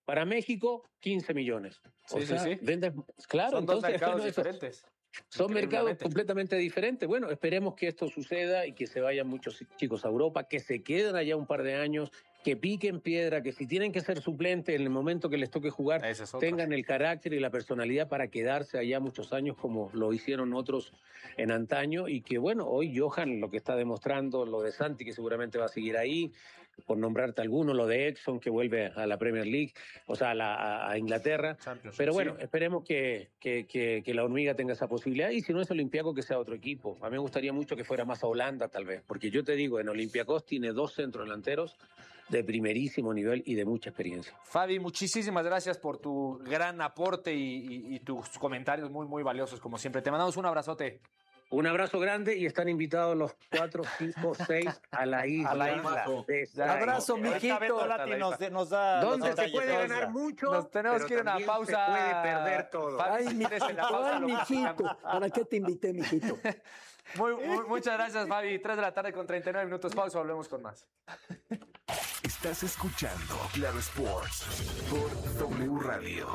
Para México, 15 millones. O Sí, sea, sí. vendes, claro, Son dos entonces, mercados bueno, diferentes. son mercados Increíblemente. completamente diferentes. Bueno, esperemos que esto suceda y que se vayan muchos chicos a Europa, que se queden allá un par de años, que piquen piedra, que si tienen que ser suplentes en el momento que les toque jugar, Esa es otra. tengan el carácter y la personalidad para quedarse allá muchos años como lo hicieron otros en antaño. Y que bueno, hoy Johan lo que está demostrando, lo de Santi que seguramente va a seguir ahí, por nombrarte alguno, lo de Edson que vuelve a la Premier League, o sea, a Inglaterra. Champions, Pero bueno, sí. esperemos que la Hormiga tenga esa posibilidad y si no es Olympiacos que sea otro equipo. A mí me gustaría mucho que fuera más a Holanda tal vez, porque yo te digo, en Olympiacos tiene 2 centrodelanteros de primerísimo nivel y de mucha experiencia. Fabi, muchísimas gracias por tu gran aporte y tus comentarios muy, muy valiosos, como siempre. Te mandamos un abrazote. Un abrazo grande y están invitados los 4, 5, 6 a la isla. A la isla. Abrazo, mijito. Beto Lati nos da donde los se detalles. puede ganar mucho. Nos tenemos pero que ir a una también pausa. Se puede perder todo. Fabi, Ay, si quieres en la pausa lo mijito. platicamos. ¿Para qué te invité, mijito? Muchas gracias, Fabi. 3 de la tarde con 39 minutos. Pausa, volvemos con más. Estás escuchando Claro Sports por W Radio.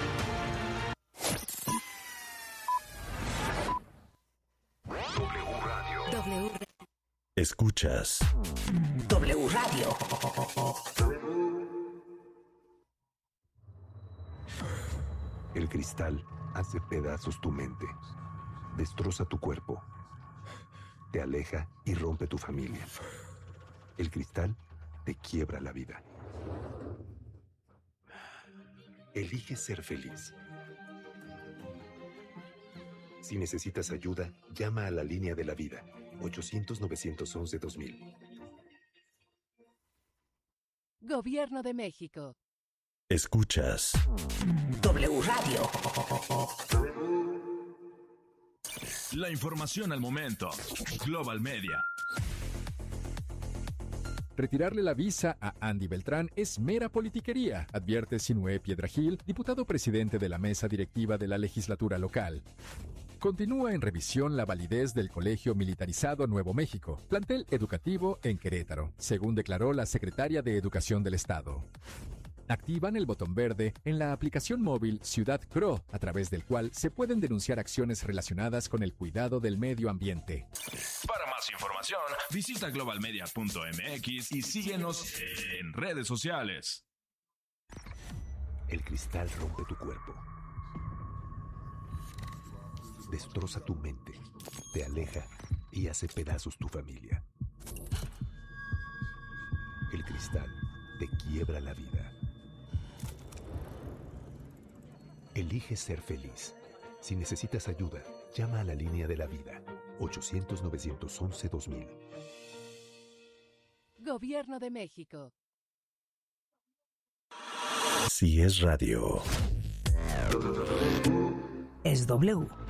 W. Escuchas W Radio. El cristal hace pedazos tu mente, destroza tu cuerpo, te aleja y rompe tu familia. El cristal te quiebra la vida. Elige ser feliz. Si necesitas ayuda, llama a la línea de la vida, 800-911-2000. Gobierno de México. Escuchas W Radio. La información al momento. Global Media. Retirarle la visa a Andy Beltrán es mera politiquería, advierte Sinué Piedrahil, diputado presidente de la mesa directiva de la legislatura local. Continúa en revisión la validez del Colegio Militarizado Nuevo México, plantel educativo en Querétaro, según declaró la secretaria de Educación del Estado. Activan el botón verde en la aplicación móvil Ciudad CRO, a través del cual se pueden denunciar acciones relacionadas con el cuidado del medio ambiente. Para más información, visita globalmedia.mx y síguenos en redes sociales. El cristal rompe tu cuerpo, destroza tu mente, te aleja y hace pedazos tu familia. El cristal te quiebra la vida. Elige ser feliz. Si necesitas ayuda, llama a la línea de la vida, 800-911-2000. Gobierno de México. Si es radio, Es W.